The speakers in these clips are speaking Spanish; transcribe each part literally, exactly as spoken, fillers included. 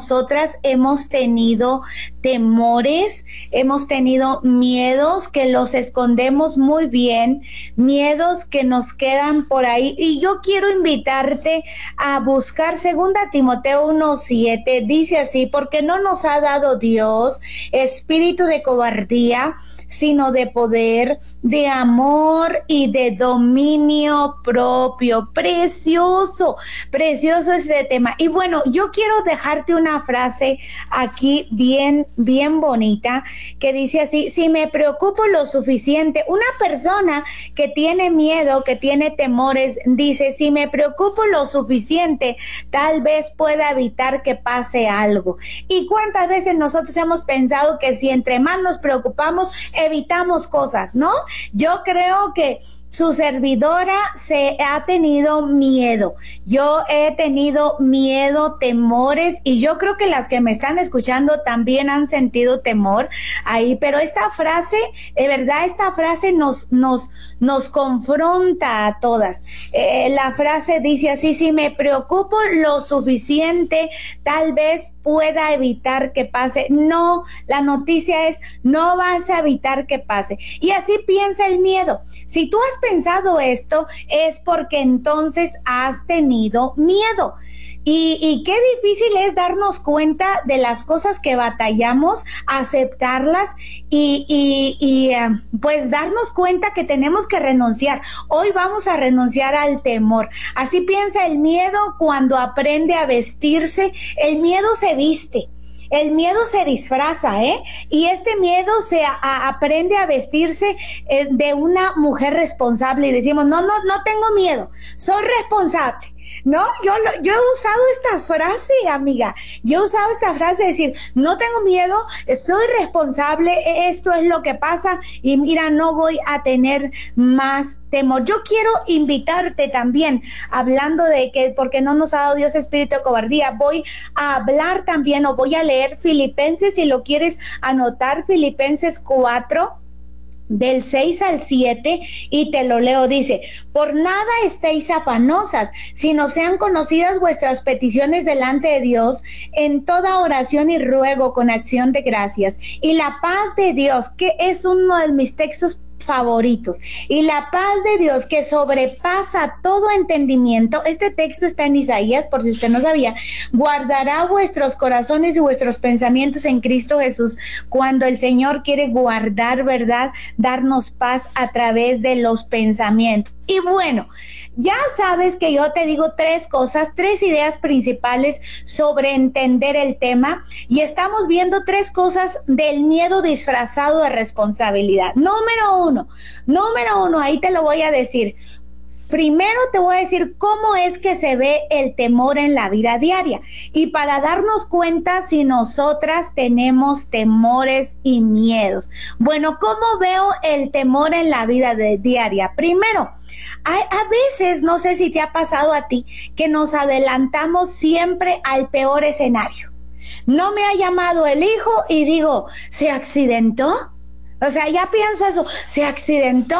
nosotras hemos tenido temores, hemos tenido miedos que los escondemos muy bien, miedos que nos quedan por ahí. Y yo quiero invitarte a buscar segunda Timoteo uno siete, dice así: porque no nos ha dado Dios espíritu de cobardía, sino de poder, de amor y de dominio propio. Precioso, precioso este tema. Y bueno, yo quiero dejarte una frase aquí bien, bien bonita, que dice así: si me preocupo lo suficiente, una persona que tiene miedo, que tiene temores, dice: si me preocupo lo suficiente, tal vez pueda evitar que pase algo. ¿Y cuántas veces nosotros hemos pensado que si entre más nos preocupamos, evitamos cosas, ¿no? Yo creo que su servidora se ha tenido miedo. Yo he tenido miedo, temores, y yo creo que las que me están escuchando también han sentido temor ahí. Pero esta frase, de verdad, esta frase nos, nos, nos confronta a todas. Eh, la frase dice así: si me preocupo lo suficiente, tal vez pueda evitar que pase. No, la noticia es: no vas a evitar que pase. Y así piensa el miedo. Si tú has pensado esto, es porque entonces has tenido miedo. Y, y qué difícil es darnos cuenta de las cosas que batallamos, aceptarlas y, y, y uh, pues darnos cuenta que tenemos que renunciar. Hoy vamos a renunciar al temor. Así piensa el miedo cuando aprende a vestirse. El miedo se viste. El miedo se disfraza, ¿eh? Y este miedo se a, a, aprende a vestirse eh, de una mujer responsable, y decimos: no, no, no tengo miedo, soy responsable. No, yo, yo he usado esta frase, amiga. Yo he usado esta frase de decir: no tengo miedo, soy responsable, esto es lo que pasa y mira, no voy a tener más temor. Yo quiero invitarte también, hablando de que porque no nos ha dado Dios espíritu de cobardía, voy a hablar también, o voy a leer Filipenses, si lo quieres anotar, Filipenses cuatro, del seis al siete, y te lo leo. Dice: por nada estéis afanosas, sino sean conocidas vuestras peticiones delante de Dios en toda oración y ruego con acción de gracias. Y la paz de Dios, que es uno de mis textos favoritos, y la paz de Dios que sobrepasa todo entendimiento, este texto está en Isaías, por si usted no sabía, guardará vuestros corazones y vuestros pensamientos en Cristo Jesús. Cuando el Señor quiere guardar, ¿verdad?, darnos paz a través de los pensamientos. Y bueno, ya sabes que yo te digo tres cosas, tres ideas principales sobre entender el tema, y estamos viendo tres cosas del miedo disfrazado de responsabilidad. Número uno, número uno, ahí te lo voy a decir. Primero te voy a decir cómo es que se ve el temor en la vida diaria, y para darnos cuenta si nosotras tenemos temores y miedos. Bueno, ¿cómo veo el temor en la vida de diaria? Primero, a, a veces, no sé si te ha pasado a ti, que nos adelantamos siempre al peor escenario. No me ha llamado el hijo y digo: ¿se accidentó? O sea, ya pienso eso, ¿se accidentó?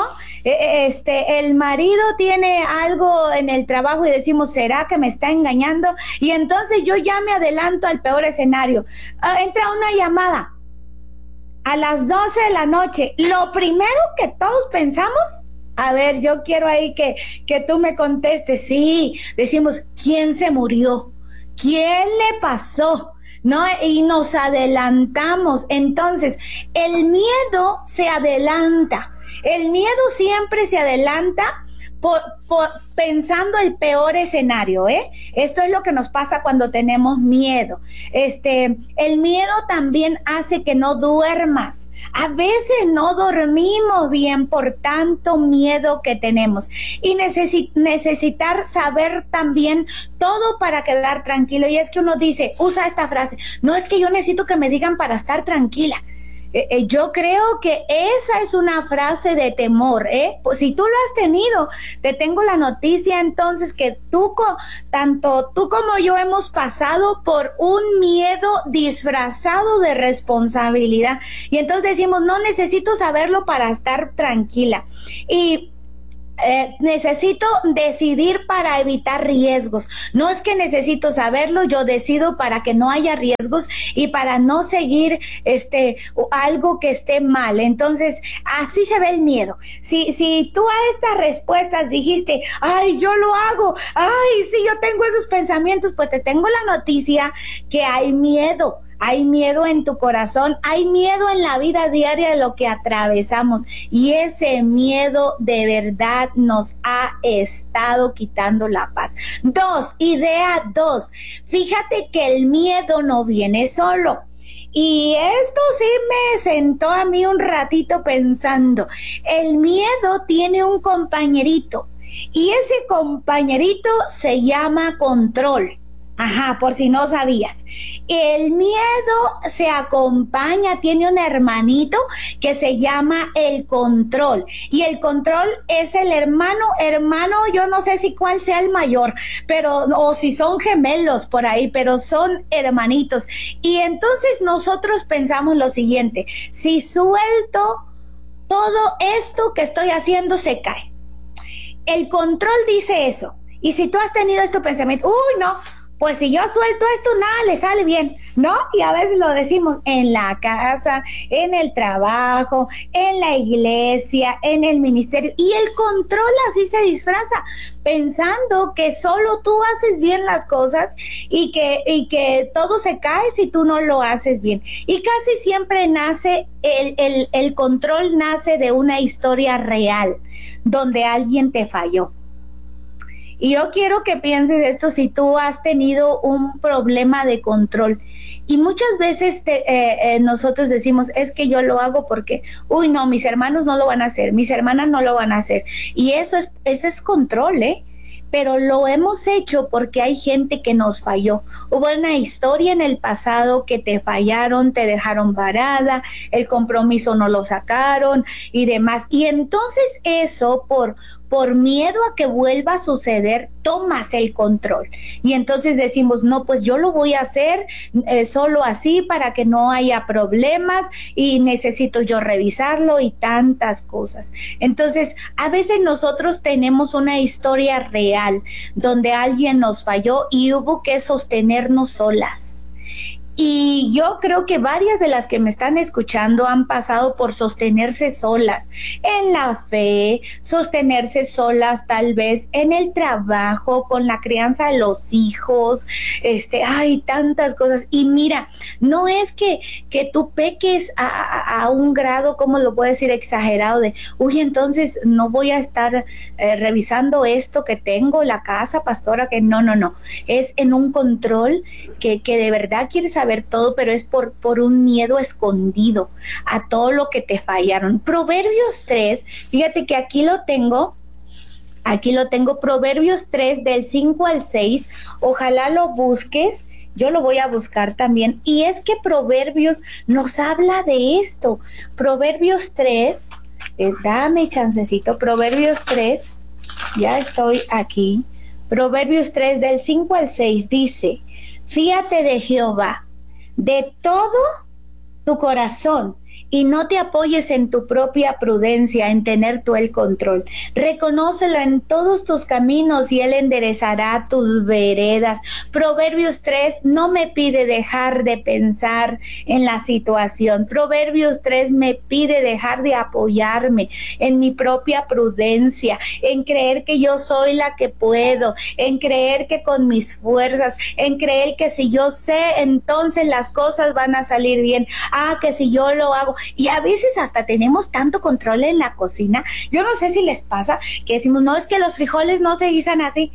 Este, el marido tiene algo en el trabajo y decimos: ¿será que me está engañando? Y entonces yo ya me adelanto al peor escenario. Uh, entra una llamada a las doce de la noche. Lo primero que todos pensamos, a ver, yo quiero ahí que, que tú me contestes. Sí, decimos: ¿quién se murió? ¿Quién le pasó? ¿No? Y nos adelantamos. Entonces, el miedo se adelanta. El miedo siempre se adelanta por, por, pensando el peor escenario, ¿eh? Esto es lo que nos pasa cuando tenemos miedo. Este, el miedo también hace que no duermas. A veces no dormimos bien por tanto miedo que tenemos. Y necesi- necesitar saber también todo para quedar tranquilo. Y es que uno dice, usa esta frase: no, es que yo necesito que me digan para estar tranquila. Eh, eh, yo creo que esa es una frase de temor, ¿eh? Pues si tú lo has tenido, te tengo la noticia entonces que tú, tanto tú como yo hemos pasado por un miedo disfrazado de responsabilidad. Y entonces decimos: no necesito saberlo para estar tranquila. Y Eh, necesito decidir para evitar riesgos. No es que necesito saberlo, yo decido para que no haya riesgos y para no seguir este algo que esté mal. Entonces, así se ve el miedo. Si, si tú a estas respuestas dijiste, ay, yo lo hago, ay, sí, yo tengo esos pensamientos, pues te tengo la noticia que hay miedo. Hay miedo en tu corazón, hay miedo en la vida diaria de lo que atravesamos y ese miedo de verdad nos ha estado quitando la paz. Dos, idea dos, fíjate que el miedo no viene solo. Y esto sí me sentó a mí un ratito pensando, el miedo tiene un compañerito y ese compañerito se llama control. Ajá, por si no sabías. El miedo se acompaña, tiene un hermanito que se llama el control. Y el control es el hermano, hermano, yo no sé si cuál sea el mayor, pero, o si son gemelos por ahí, pero son hermanitos. Y entonces nosotros pensamos lo siguiente, si suelto todo esto que estoy haciendo se cae. El control dice eso. Y si tú has tenido este pensamiento, uy, no, pues si yo suelto esto, nada le sale bien, ¿no? Y a veces lo decimos en la casa, en el trabajo, en la iglesia, en el ministerio. Y el control así se disfraza, pensando que solo tú haces bien las cosas y que, y que todo se cae si tú no lo haces bien. Y casi siempre nace, el, el, el control nace de una historia real, donde alguien te falló. Y yo quiero que pienses esto si tú has tenido un problema de control. Y muchas veces te, eh, eh, nosotros decimos, es que yo lo hago porque, uy, no, mis hermanos no lo van a hacer, mis hermanas no lo van a hacer. Y eso es, ese es control, ¿eh? Pero lo hemos hecho porque hay gente que nos falló. Hubo una historia en el pasado que te fallaron, te dejaron varada, el compromiso no lo sacaron y demás. Y entonces eso por... por miedo a que vuelva a suceder, tomas el control. Y entonces decimos, no, pues yo lo voy a hacer eh, solo así para que no haya problemas y necesito yo revisarlo y tantas cosas. Entonces, a veces nosotros tenemos una historia real donde alguien nos falló y hubo que sostenernos solas. Y yo creo que varias de las que me están escuchando han pasado por sostenerse solas en la fe, sostenerse solas tal vez en el trabajo, con la crianza de los hijos, este, hay tantas cosas. Y mira, no es que, que tú peques a, a, a un grado, como lo puedo decir, exagerado de, uy, entonces no voy a estar eh, revisando esto que tengo, la casa, pastora, que no, no, no. Es en un control que, que de verdad quieres saber ver todo, pero es por, por un miedo escondido a todo lo que te fallaron. Proverbios tres, fíjate que aquí lo tengo, aquí lo tengo, Proverbios tres del cinco al seis, ojalá lo busques, yo lo voy a buscar también, y es que Proverbios nos habla de esto. Proverbios tres, eh, dame chancecito, Proverbios tres, ya estoy aquí, Proverbios tres del cinco al seis dice, fíate de Jehová de todo tu corazón y no te apoyes en tu propia prudencia, en tener tú el control. Reconócelo en todos tus caminos y Él enderezará tus veredas. Proverbios tres no me pide dejar de pensar en la situación. Proverbios tres me pide dejar de apoyarme en mi propia prudencia, en creer que yo soy la que puedo, en creer que con mis fuerzas, en creer que si yo sé, entonces las cosas van a salir bien. Ah, que si yo lo hago. Y a veces hasta tenemos tanto control en la cocina. Yo no sé si les pasa que decimos, no, es que los frijoles no se guisan así.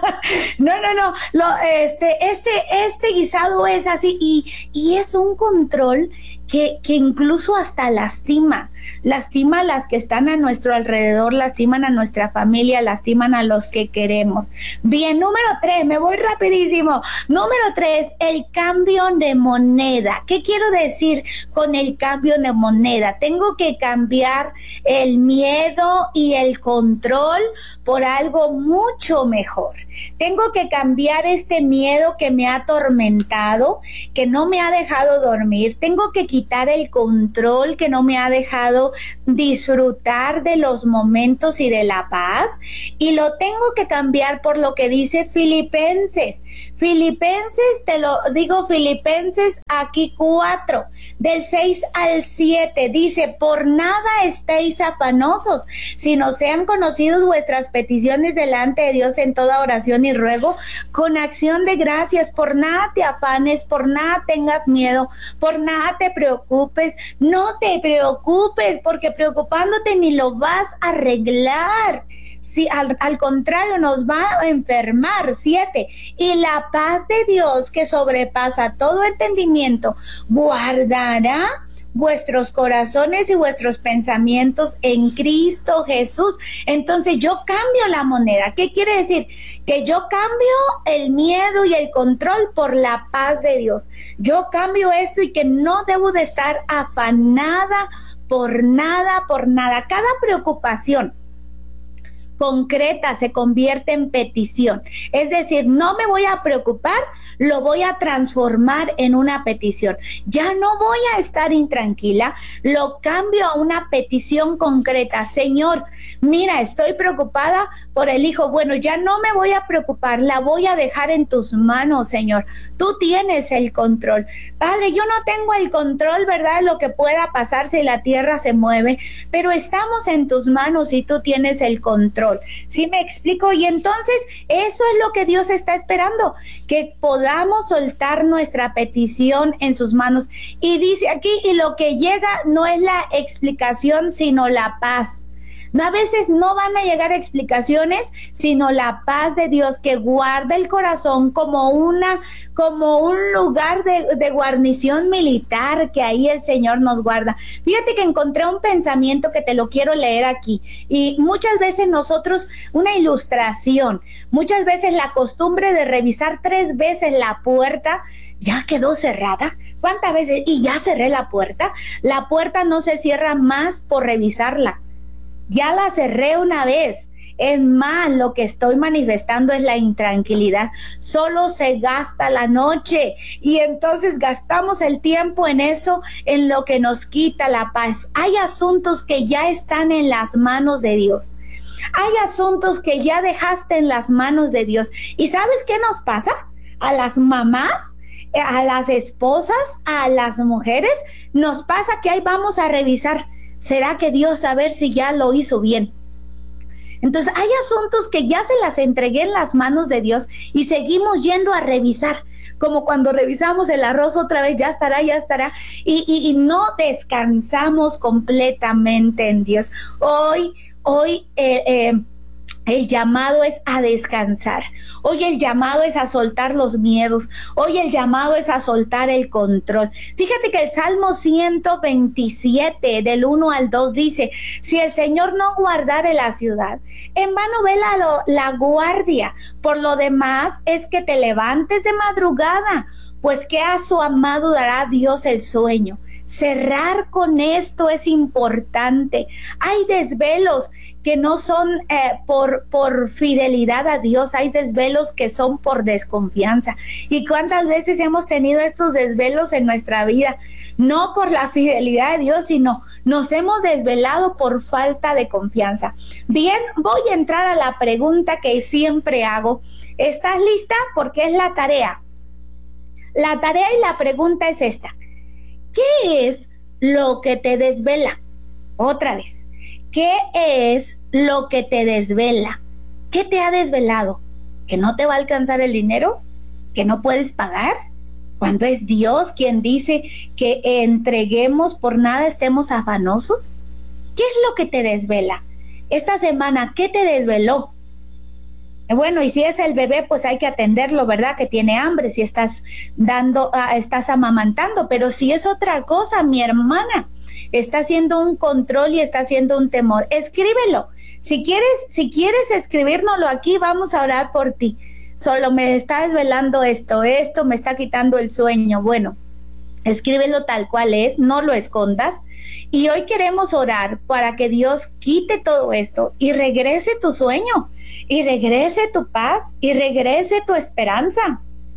no, no, no. Lo, este, este, este guisado es así. Y, y es un control que, que incluso hasta lastima. Lastima a las que están a nuestro alrededor, lastiman a nuestra familia, lastiman a los que queremos. Bien, número tres, me voy rapidísimo. Número tres, el cambio de moneda. ¿Qué quiero decir con el cambio de moneda? Tengo que cambiar el miedo y el control por algo mucho mejor. temor. Tengo que cambiar este miedo que me ha atormentado, que no me ha dejado dormir. Tengo que quitar el control que no me ha dejado disfrutar de los momentos y de la paz. Y lo tengo que cambiar por lo que dice Filipenses. Filipenses, te lo digo, Filipenses aquí cuatro, del seis al siete, dice: por nada estéis afanosos, sino sean conocidos vuestras peticiones delante de Dios en toda oración y ruego, con acción de gracias. Por nada te afanes, por nada tengas miedo, por nada te preocupes. No te preocupes, porque preocupándote ni lo vas a arreglar. Sí, al, al contrario, nos va a enfermar. Siete, y la paz de Dios, que sobrepasa todo entendimiento, guardará vuestros corazones y vuestros pensamientos en Cristo Jesús. Entonces yo cambio la moneda. ¿Qué quiere decir? Que yo cambio el miedo y el control por la paz de Dios. Yo cambio esto y que no debo de estar afanada por nada, por nada. Cada preocupación concreta se convierte en petición. Es decir, no me voy a preocupar, lo voy a transformar en una petición. Ya no voy a estar intranquila, lo cambio a una petición concreta. Señor, mira, estoy preocupada por el hijo. Bueno, ya no me voy a preocupar, la voy a dejar en tus manos, Señor. Tú tienes el control. Padre, yo no tengo el control, ¿verdad?, de lo que pueda pasar si la tierra se mueve, pero estamos en tus manos y tú tienes el control. ¿Sí me explico? Y entonces eso es lo que Dios está esperando, que podamos soltar nuestra petición en sus manos. Y dice aquí, y lo que llega no es la explicación, sino la paz. A veces no van a llegar explicaciones, sino la paz de Dios que guarda el corazón como una, como un lugar de, de guarnición militar, que ahí el Señor nos guarda. Fíjate que encontré un pensamiento que te lo quiero leer aquí. Y muchas veces nosotros, una ilustración, muchas veces la costumbre de revisar tres veces la puerta, ya quedó cerrada. ¿Cuántas veces? Y ya cerré la puerta. La puerta no se cierra más por revisarla. Ya la cerré una vez. Es más, lo que estoy manifestando es la intranquilidad. Solo se gasta la noche y entonces gastamos el tiempo en eso, en lo que nos quita la paz. Hay asuntos que ya están en las manos de Dios. Hay asuntos que ya dejaste en las manos de Dios. ¿Y sabes qué nos pasa? A las mamás, a las esposas, a las mujeres, nos pasa que ahí vamos a revisar. ¿Será que Dios a ver si ya lo hizo bien? Entonces hay asuntos que ya se las entregué en las manos de Dios y seguimos yendo a revisar. Como cuando revisamos el arroz otra vez, ya estará, ya estará. Y, y, y no descansamos completamente en Dios. Hoy, hoy, eh, eh, el llamado es a descansar. Hoy el llamado es a soltar los miedos. Hoy el llamado es a soltar el control. Fíjate que el Salmo ciento veintisiete del uno al dos dice: si el Señor no guardare la ciudad, en vano vela lo, la guardia. Por lo demás es que te levantes de madrugada, pues que a su amado dará Dios el sueño. Cerrar con esto es importante. Hay desvelos que no son eh, por, por fidelidad a Dios, hay desvelos que son por desconfianza. ¿Y cuántas veces hemos tenido estos desvelos en nuestra vida? No por la fidelidad de Dios, sino nos hemos desvelado por falta de confianza. Bien, voy a entrar a la pregunta que siempre hago. ¿Estás lista? Porque es la tarea. La tarea y la pregunta es esta: ¿qué es lo que te desvela? Otra vez, ¿qué es lo que te desvela? ¿Qué te ha desvelado? ¿Que no te va a alcanzar el dinero? ¿Que no puedes pagar? Cuando es Dios quien dice que entreguemos, por nada estemos afanosos. ¿Qué es lo que te desvela? Esta semana, ¿qué te desveló? Bueno, y si es el bebé, pues hay que atenderlo, ¿verdad? Que tiene hambre, si estás dando, uh, estás amamantando, pero si es otra cosa, mi hermana, está haciendo un control y está haciendo un temor, escríbelo. Si quieres, si quieres escribírnoslo aquí, vamos a orar por ti. Solo me está desvelando esto, esto me está quitando el sueño. Bueno, Escríbelo tal cual es, no lo escondas. Y hoy queremos orar para que Dios quite todo esto y regrese tu sueño, y regrese tu paz, y regrese tu esperanza,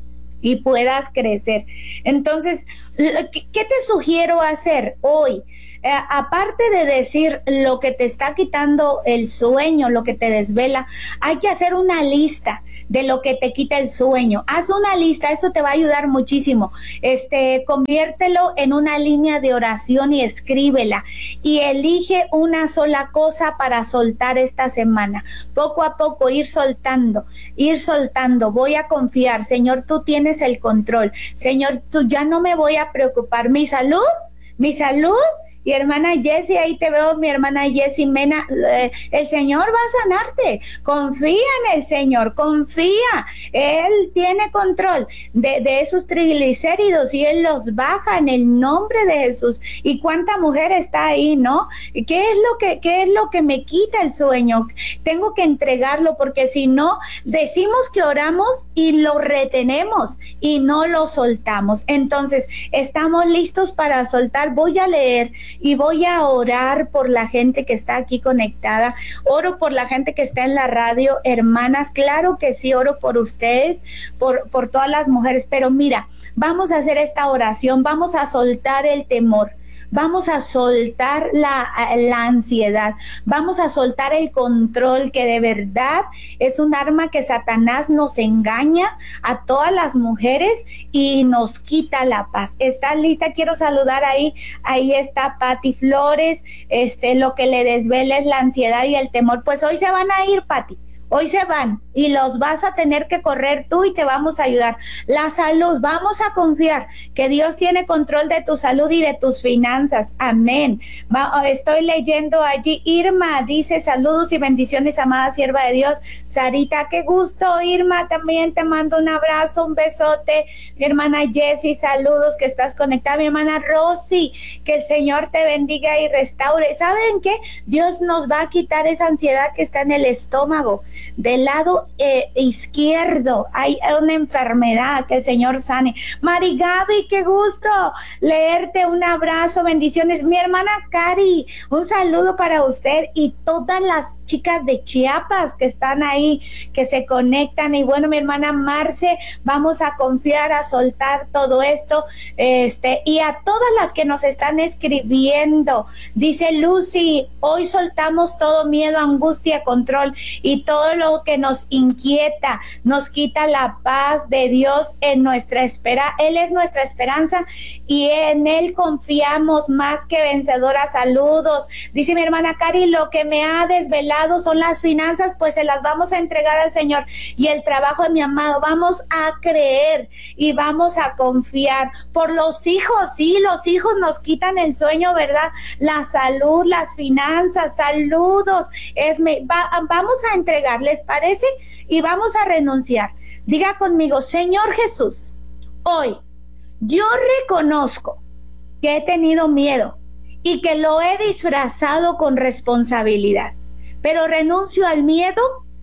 y puedas crecer. Entonces, ¿qué te sugiero hacer hoy? Eh, aparte de decir lo que te está quitando el sueño, lo que te desvela, hay que hacer una lista de lo que te quita el sueño. Haz una lista, esto te va a ayudar muchísimo. Este, conviértelo en una línea de oración y escríbela. Y elige una sola cosa para soltar esta semana. Poco a poco ir soltando, ir soltando. Voy a confiar, Señor, tú tienes el control. Señor, tú ya no me voy a preocupar. Mi salud, mi salud. Y hermana Jessie, ahí te veo, mi hermana Jessie Mena, eh, el Señor va a sanarte. Confía en el Señor, confía. Él tiene control de, de esos triglicéridos y Él los baja en el nombre de Jesús. ¿Y cuánta mujer está ahí, no? ¿Qué es lo que, qué es lo que me quita el sueño? Tengo que entregarlo, porque si no, decimos que oramos y lo retenemos y no lo soltamos. Entonces, estamos listos para soltar. Voy a leer y voy a orar por la gente que está aquí conectada. Oro por la gente que está en la radio, hermanas, claro que sí, oro por ustedes, por, por todas las mujeres, pero mira, vamos a hacer esta oración, vamos a soltar el temor. Vamos a soltar la, la ansiedad, vamos a soltar el control, que de verdad es un arma que Satanás nos engaña a todas las mujeres y nos quita la paz. ¿Estás lista? Quiero saludar ahí, ahí está Pati Flores. Este, lo que le desvela es la ansiedad y el temor. Pues hoy se van a ir, Pati. Hoy se van y los vas a tener que correr tú y te vamos a ayudar. La salud, vamos a confiar que Dios tiene control de tu salud y de tus finanzas. Amén. Va, estoy leyendo allí. Irma dice saludos y bendiciones, amada sierva de Dios. Sarita, qué gusto. Irma, también te mando un abrazo, un besote. Mi hermana Jessie, saludos, que estás conectada. Mi hermana Rosy, que el Señor te bendiga y restaure. ¿Saben qué? Dios nos va a quitar esa ansiedad que está en el estómago. Del lado eh, izquierdo hay una enfermedad, que el Señor sane. Mari Gaby, qué gusto leerte, un abrazo, bendiciones. Mi hermana Cari, un saludo para usted y todas las chicas de Chiapas que están ahí, que se conectan. Y bueno, mi hermana Marce, vamos a confiar, a soltar todo esto, este, y a todas las que nos están escribiendo. Dice Lucy, hoy soltamos todo miedo, angustia, control y todo lo que nos inquieta, nos quita la paz de Dios en nuestra espera. Él es nuestra esperanza y en Él confiamos más que vencedora. Saludos. Dice mi hermana Cari, lo que me ha desvelado son las finanzas, pues se las vamos a entregar al Señor, y el trabajo de mi amado. Vamos a creer y vamos a confiar. Por los hijos, sí, los hijos nos quitan el sueño, ¿verdad? La salud, las finanzas, saludos. Es, me, va, vamos a entregar, ¿les parece? Y vamos a renunciar. Diga conmigo, Señor Jesús, hoy yo reconozco que he tenido miedo y que lo he disfrazado con responsabilidad, pero renuncio al miedo,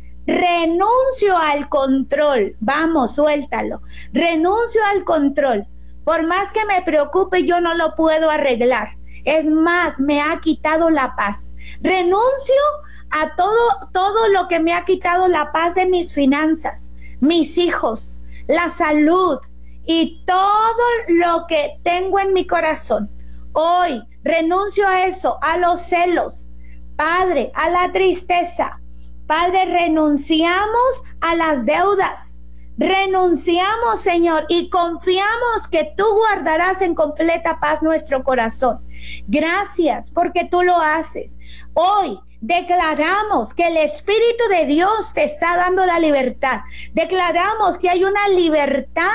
renuncio al control. Vamos, suéltalo. Renuncio al control. Por más que me preocupe, yo no lo puedo arreglar. Es más, me ha quitado la paz. Renuncio a todo, todo lo que me ha quitado la paz de mis finanzas, mis hijos, la salud y todo lo que tengo en mi corazón. Hoy renuncio a eso, a los celos, Padre, a la tristeza. Padre, renunciamos a las deudas. Renunciamos, Señor, y confiamos que tú guardarás en completa paz nuestro corazón. Gracias porque tú lo haces. Hoy declaramos que el Espíritu de Dios te está dando la libertad. Declaramos que hay una libertad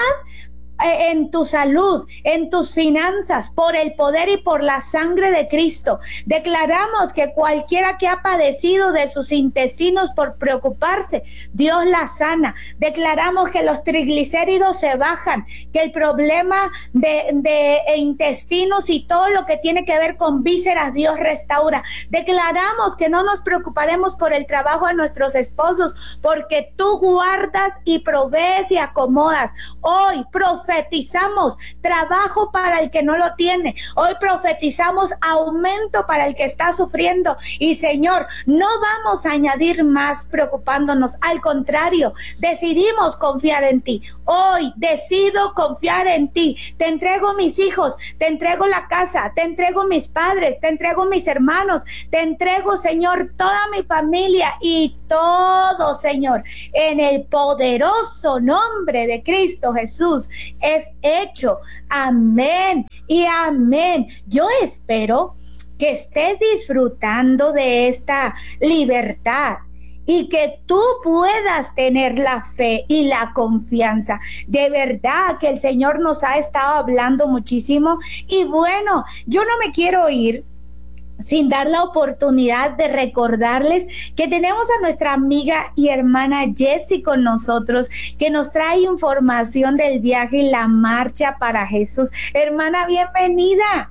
en tu salud, en tus finanzas, por el poder y por la sangre de Cristo. Declaramos que cualquiera que ha padecido de sus intestinos por preocuparse, Dios la sana. Declaramos que los triglicéridos se bajan, que el problema de, de intestinos y todo lo que tiene que ver con vísceras, Dios restaura. Declaramos que no nos preocuparemos por el trabajo de nuestros esposos, porque tú guardas y provees y acomodas. Hoy, profetizamos profetizamos trabajo para el que no lo tiene. Hoy profetizamos aumento para el que está sufriendo. Y Señor, no vamos a añadir más preocupándonos. Al contrario, decidimos confiar en ti. Hoy decido confiar en ti. Te entrego mis hijos, te entrego la casa, te entrego mis padres, te entrego mis hermanos, te entrego, Señor, toda mi familia y todo, Señor, en el poderoso nombre de Cristo Jesús es hecho. Amén y amén. Yo espero que estés disfrutando de esta libertad y que tú puedas tener la fe y la confianza. De verdad que el Señor nos ha estado hablando muchísimo. Y bueno, yo no me quiero ir sin dar la oportunidad de recordarles que tenemos a nuestra amiga y hermana Jessie con nosotros, que nos trae información del viaje y la marcha para Jesús. Hermana, bienvenida.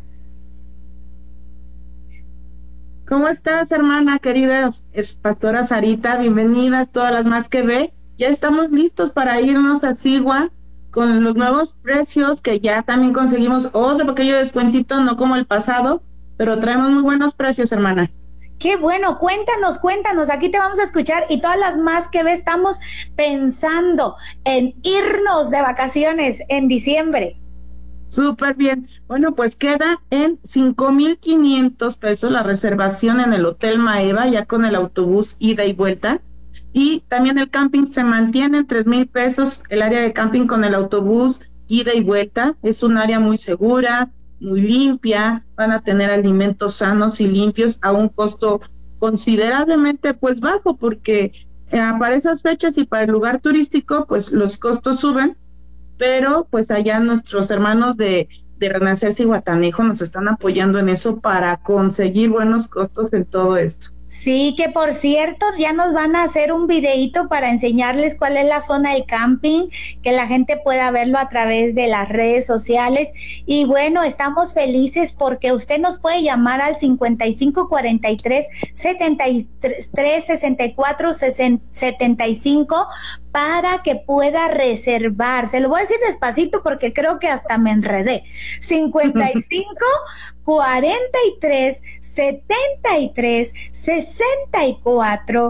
¿Cómo estás, hermana querida? Es Pastora Sarita, bienvenidas todas las más que ve. Ya estamos listos para irnos a Sigua con los nuevos precios, que ya también conseguimos otro pequeño descuentito, no como el pasado, pero traemos muy buenos precios, hermana. Qué bueno, cuéntanos, cuéntanos, aquí te vamos a escuchar. Y todas las más que ve, estamos pensando en irnos de vacaciones en diciembre. Súper bien. Bueno, pues queda en cinco mil quinientos pesos la reservación en el Hotel Maeva, ya con el autobús ida y vuelta. Y también el camping se mantiene en tres mil pesos, el área de camping con el autobús ida y vuelta. Es un área muy segura, muy limpia, van a tener alimentos sanos y limpios a un costo considerablemente pues bajo, porque eh, para esas fechas y para el lugar turístico pues los costos suben, pero pues allá nuestros hermanos de, de Renacer Zihuatanejo nos están apoyando en eso para conseguir buenos costos en todo esto. Sí, que por cierto, ya nos van a hacer un videíto para enseñarles cuál es la zona del camping, que la gente pueda verlo a través de las redes sociales. Y bueno, estamos felices porque usted nos puede llamar al cincuenta y cinco cuarenta y tres setenta y tres sesenta y cuatro setenta y cinco para que pueda reservar. Se lo voy a decir despacito porque creo que hasta me enredé. cincuenta y cinco cuarenta y tres setenta y tres sesenta y cuatro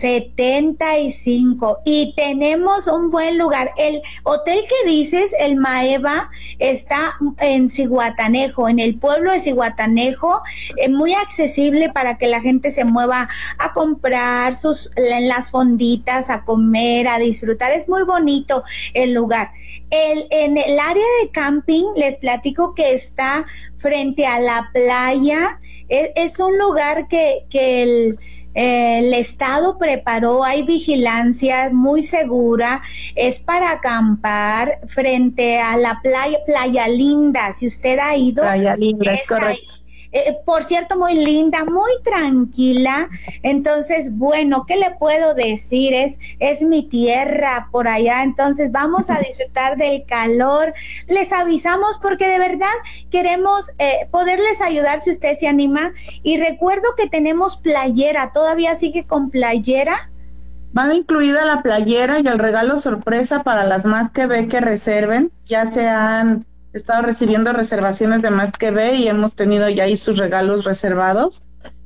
setenta y cinco. Y tenemos un buen lugar. El hotel que dices, el Maeva, está en Zihuatanejo, en el pueblo de Zihuatanejo, eh, muy accesible para que la gente se mueva a comprar sus en las fonditas, a comer, a disfrutar. Es muy bonito el lugar. El, en el área de camping les platico que está frente a la playa. Es, es un lugar que, que el, el Estado preparó, hay vigilancia muy segura, es para acampar frente a la playa, Playa Linda. Si usted ha ido, Playa Linda, es correcto. Ahí. Eh, por cierto, muy linda, muy tranquila. Entonces, bueno, ¿qué le puedo decir? Es, es mi tierra por allá, entonces vamos a disfrutar del calor. Les avisamos porque de verdad queremos eh, poderles ayudar si usted se anima. Y recuerdo que tenemos playera, ¿todavía sigue con playera? Va incluida la playera y el regalo sorpresa para las más que ve que reserven. Ya se han He estado recibiendo reservaciones de más que ve y hemos tenido ya ahí sus regalos reservados.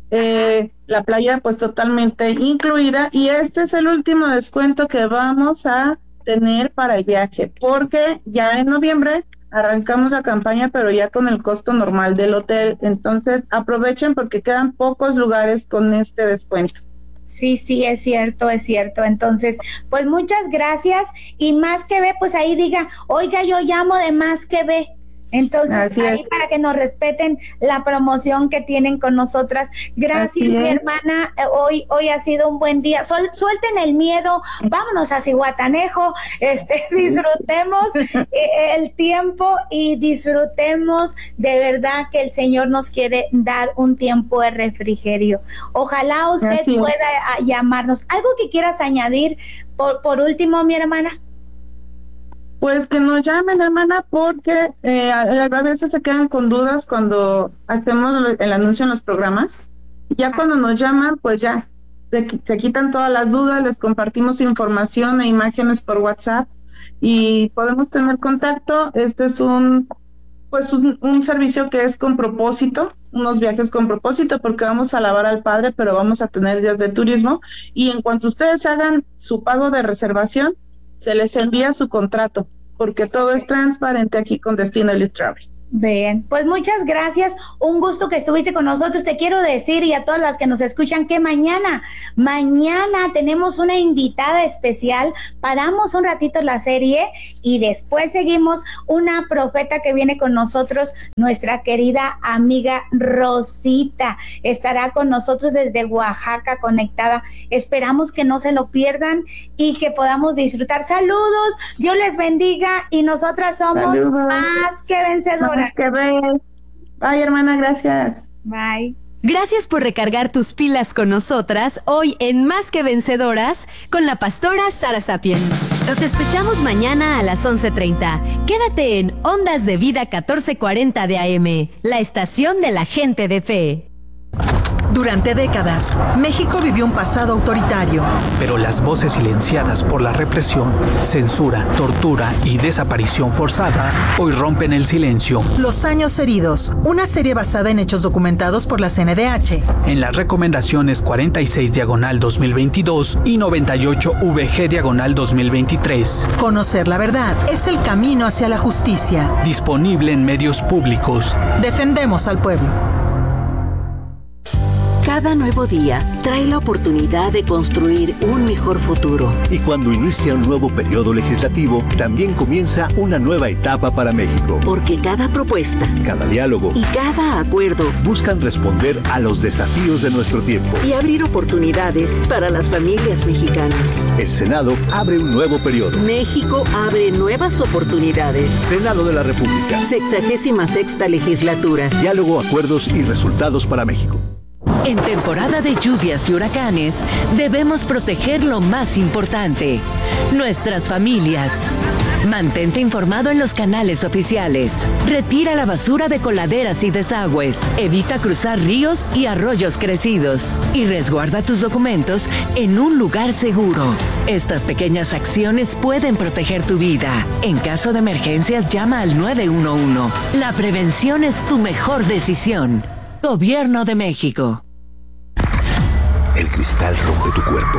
Eh, la playa pues totalmente incluida, y este es el último descuento que vamos a tener para el viaje, porque ya en noviembre arrancamos la campaña, pero ya con el costo normal del hotel. Entonces aprovechen porque quedan pocos lugares con este descuento. Sí, sí, es cierto, es cierto. Entonces, pues muchas gracias. Y más que ve, pues ahí diga, oiga, yo llamo de más que ve. Entonces, Así ahí es. para que nos respeten la promoción que tienen con nosotras. Gracias, mi hermana. Hoy, hoy ha sido un buen día. Sol, suelten el miedo, vámonos a Zihuatanejo, este, disfrutemos el tiempo y disfrutemos de verdad que el Señor nos quiere dar un tiempo de refrigerio. Ojalá usted Así pueda es. llamarnos. ¿Algo que quieras añadir por, por último, mi hermana? Pues que nos llamen, hermana, porque eh, a, a veces se quedan con dudas cuando hacemos el anuncio en los programas. Ya cuando nos llaman, pues ya se, se quitan todas las dudas, les compartimos información e imágenes por WhatsApp y podemos tener contacto. Este es un pues un, un servicio que es con propósito, unos viajes con propósito, porque vamos a alabar al Padre, pero vamos a tener días de turismo, y en cuanto ustedes hagan su pago de reservación, se les envía su contrato, porque todo es transparente aquí con Destino Elite Travel. Bien, pues muchas gracias, un gusto que estuviste con nosotros. Te quiero decir, y a todas las que nos escuchan, que mañana, mañana tenemos una invitada especial. Paramos un ratito la serie y después seguimos. Una profeta que viene con nosotros, nuestra querida amiga Rosita, estará con nosotros desde Oaxaca conectada. Esperamos que no se lo pierdan y que podamos disfrutar. Saludos, Dios les bendiga, y nosotras somos Saludos. Más que vencedoras. Que ver. Bye, hermana, gracias. Bye. Gracias por recargar tus pilas con nosotras hoy en Más que Vencedoras con la pastora Sara Sapien. Nos escuchamos mañana a las once treinta. Quédate en Ondas de Vida catorce cuarenta de A M, la estación de la gente de fe. Durante décadas, México vivió un pasado autoritario. Pero las voces silenciadas por la represión, censura, tortura y desaparición forzada hoy rompen el silencio. Los años heridos, una serie basada en hechos documentados por la C N D H. En las recomendaciones cuarenta y seis diagonal dos mil veintidós y noventa y ocho V G diagonal dos mil veintitrés. Conocer la verdad es el camino hacia la justicia. Disponible en medios públicos. Defendemos al pueblo. Cada nuevo día trae la oportunidad de construir un mejor futuro. Y cuando inicia un nuevo periodo legislativo, también comienza una nueva etapa para México. Porque cada propuesta, cada diálogo y cada acuerdo buscan responder a los desafíos de nuestro tiempo y abrir oportunidades para las familias mexicanas. El Senado abre un nuevo periodo. México abre nuevas oportunidades. Senado de la República. Sexagésima sexta legislatura. Diálogo, acuerdos y resultados para México. En temporada de lluvias y huracanes, debemos proteger lo más importante, nuestras familias. Mantente informado en los canales oficiales. Retira la basura de coladeras y desagües. Evita cruzar ríos y arroyos crecidos. Y resguarda tus documentos en un lugar seguro. Estas pequeñas acciones pueden proteger tu vida. En caso de emergencias, llama al nueve uno uno. La prevención es tu mejor decisión. Gobierno de México. El cristal rompe tu cuerpo.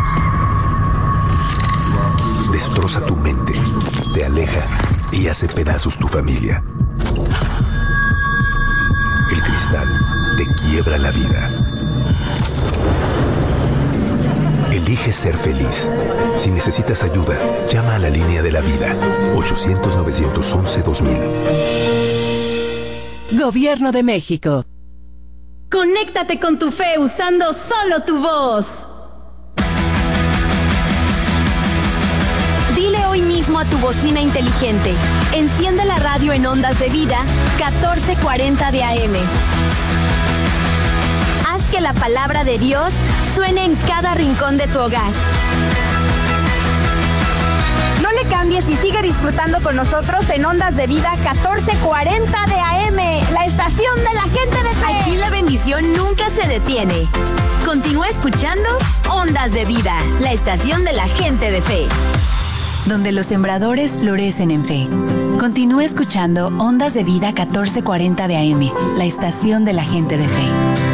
Destroza tu mente, te aleja y hace pedazos tu familia. El cristal te quiebra la vida. Elige ser feliz. Si necesitas ayuda, llama a la línea de la vida. ochocientos, novecientos once, dos mil. Gobierno de México. Conéctate con tu fe usando solo tu voz. Dile hoy mismo a tu bocina inteligente: enciende la radio en Ondas de Vida catorce cuarenta de A M. Haz que la palabra de Dios suene en cada rincón de tu hogar. No le cambies y sigue disfrutando con nosotros en Ondas de Vida catorce cuarenta de A M, la estación de la gente de fe. Aquí la bendición nunca se detiene. Continúa escuchando Ondas de Vida, la estación de la gente de fe. Donde los sembradores florecen en fe. Continúa escuchando Ondas de Vida catorce cuarenta de A M, la estación de la gente de fe.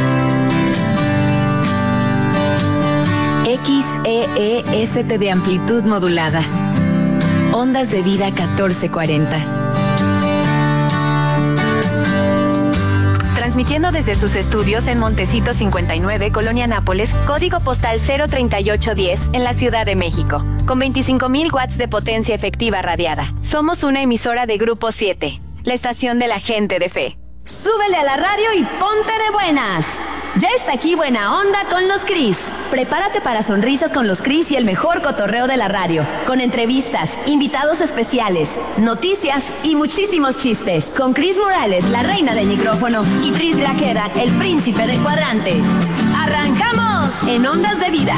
X E E S T de amplitud modulada. Ondas de Vida catorce cuarenta. Transmitiendo desde sus estudios en Montecito cincuenta y nueve, Colonia Nápoles, código postal cero treinta y ocho diez, en la Ciudad de México, con veinticinco mil watts de potencia efectiva radiada. Somos una emisora de Grupo siete, la estación de la gente de fe. Súbele a la radio y ponte de buenas. Ya está aquí Buena Onda con los Cris. Prepárate para sonrisas con los Cris y el mejor cotorreo de la radio, con entrevistas, invitados especiales, noticias y muchísimos chistes. Con Cris Morales, la reina del micrófono, y Cris Grajeda, el príncipe del cuadrante. ¡Arrancamos! En Ondas de Vida